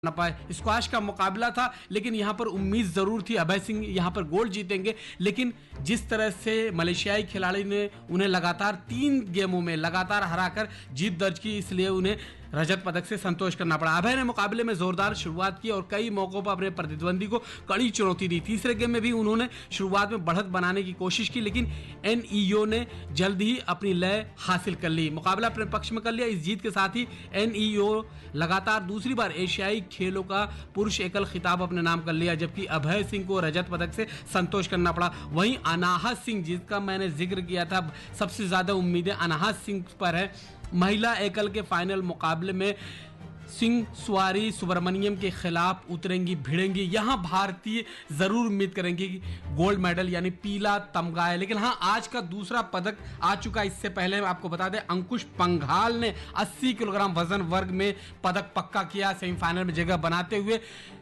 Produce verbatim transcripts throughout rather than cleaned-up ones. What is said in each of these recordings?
न पाए। स्क्वाश का मुकाबला था, लेकिन यहां पर उम्मीद जरूर थी अभय सिंह यहां पर गोल्ड जीतेंगे, लेकिन जिस तरह से मलेशियाई खिलाड़ी ने उन्हें लगातार तीन गेमों में लगातार हराकर जीत दर्ज की, इसलिए उन्हें रजत पदक से संतोष करना पड़ा। अभय ने मुकाबले में जोरदार शुरुआत की और कई मौकों पर अपने प्रतिद्वंदी को कड़ी चुनौती दी। तीसरे गेम में भी उन्होंने शुरुआत में बढ़त बनाने की कोशिश की, लेकिन एनईओ ने जल्द ही अपनी लय हासिल कर ली, मुकाबला अपने पक्ष में कर लिया। इस जीत के साथ ही एनईओ लगातार दूसरी बार एशियाई खेलों का पुरुष एकल खिताब अपने नाम कर लिया, जबकि अभय सिंह को रजत पदक से संतोष करना पड़ा। वहीं अनाहत सिंह, जिसका मैंने जिक्र किया था, सबसे ज्यादा उम्मीदें अनाहत सिंह पर है। महिला एकल के फाइनल मुकाबले में सिंह स्वारी सुब्रमण्यम के खिलाफ उतरेंगी, भिड़ेंगी। यहां भारतीय जरूर उम्मीद करेंगे कि गोल्ड मेडल यानी पीला तमगा है, लेकिन हां आज का दूसरा पदक आ चुका। इससे पहले आपको बता दें, अंकुश पंघाल ने अस्सी किलोग्राम वजन वर्ग में पदक पक्का किया, सेमीफाइनल में जगह बनाते हुए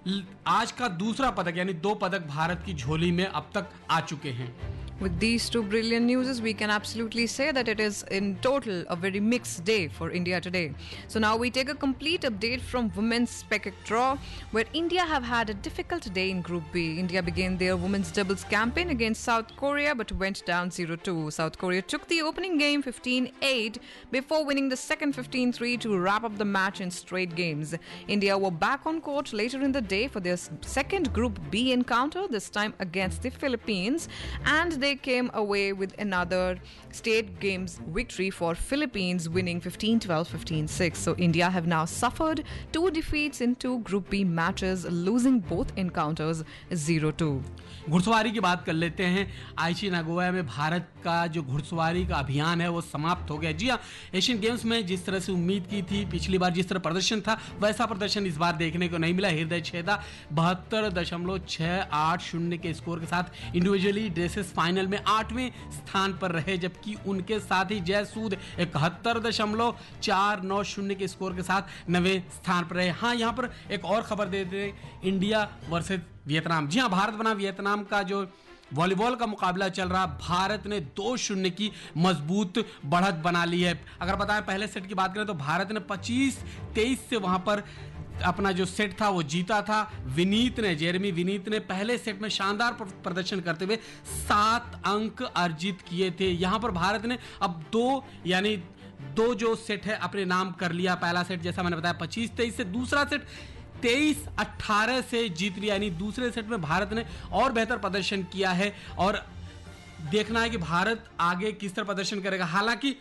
आज का दूसरा पदक यानी दो पदक भारत की झोली में अब तक आ चुके हैं। With these two brilliant news, we can absolutely say that it is in total a very mixed day for India today. So now we take a complete update from women's Peking draw, where India have had a difficult day in Group B. India began their women's doubles campaign against South Korea but went down zero two. South Korea took the opening game fifteen eight before winning the second fifteen three to wrap up the match in straight games. India were back on court later in the day for their second Group B encounter, this time against the Philippines, and they They came away with another state games victory for Philippines, winning fifteen twelve, fifteen six. So India have now suffered two defeats in two Group B matches, losing both encounters zero two. घुड़सवारी की बात कर लेते हैं। आईची Nagoya में भारत का जो घुड़सवारी का अभियान है वो समाप्त हो गया। जी हाँ, एशियन गेम्स में जिस तरह से उम्मीद की थी, पिछली बार जिस तरह प्रदर्शन था, वैसा प्रदर्शन इस बार देखने को नहीं मिला। हृदय छेदा बहत्तर दशमलव छह आठ शून्य के स्कोर के साथ इंडिविजुअली ड्रेसेस फाइनल में आठवें स्थान पर रहे, जबकि उनके साथ ही जय सूद इकहत्तर दशमलव चार नौ शून्य के स्कोर के साथ नवे स्थान पर रहे। हाँ, यहाँ पर एक और खबर दे दें, इंडिया वर्सेस वियतनाम। जी हाँ, भारत बना वियतनाम का जो वॉलीबॉल का मुकाबला चल रहा, भारत ने दो शून्य की मजबूत बढ़त बना ली है। अगर बताएं पहले सेट की बात करें तो भारत ने पच्चीस तेईस से वहां पर अपना जो सेट था वो जीता था। विनीत ने जेरेमी विनीत ने पहले सेट में शानदार प्रदर्शन करते हुए सात अंक अर्जित किए थे। यहां पर भारत ने अब दो यानी दो जो सेट है अपने नाम कर लिया। पहला सेट जैसा मैंने बताया पच्चीस तेईस से, दूसरा सेट तेईस अठारह से जीत लिया, यानी दूसरे सेट में भारत ने और बेहतर प्रदर्शन किया है और देखना है कि भारत आगे किस तरह प्रदर्शन करेगा। हालांकि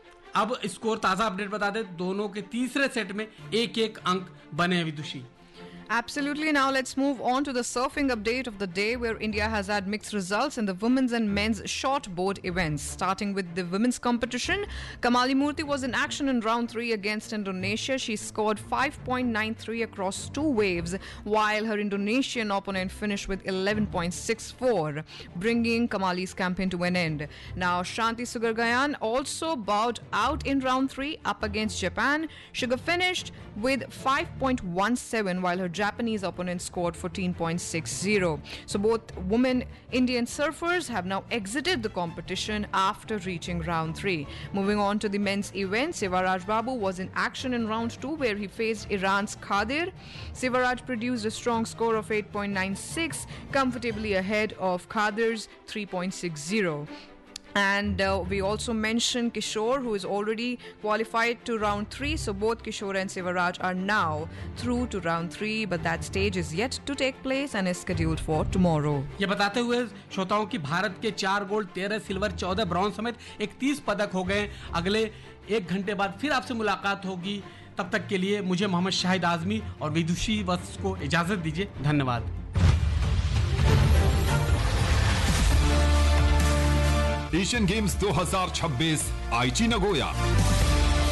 अब स्कोर ताजा अपडेट बता दे, दोनों के तीसरे सेट में एक एक अंक बने हैं विदुषी। Absolutely. Now let's move on to the surfing update of the day, where India has had mixed results in the women's and men's shortboard events. Starting with the women's competition, Kamali Murthy was in action in round three against Indonesia. She scored five point nine three across two waves, while her Indonesian opponent finished with eleven point six four, bringing Kamali's campaign to an end. Now Shanti Sugargayan also bowed out in round three up against Japan. Sugar finished with five point one seven, while her Japanese opponent scored fourteen point six zero. So both women Indian surfers have now exited the competition after reaching round three. Moving on to the men's event, Sivaraj Babu was in action in round two, where he faced Iran's Khadir. Sivaraj produced a strong score of eight point nine six, comfortably ahead of Khadir's three point six zero. And uh, we also mentioned Kishore, who is already qualified to round three. So both Kishore and Sivaraj are now through to round three, but that stage is yet to take place and is scheduled for tomorrow. ये बताते हुए श्रोताओं की भारत के चार gold, तेरह silver, चौदह bronze समेत इकतीस पदक हो गए। अगले एक घंटे बाद फिर आपसे मुलाकात होगी। तब तक के लिए मुझे मोहम्मद शाहिद आजमी और विदुषी वत्स को इजाजत दीजिए। धन्यवाद। एशियन गेम्स दो हज़ार छब्बीस आईची नागोया।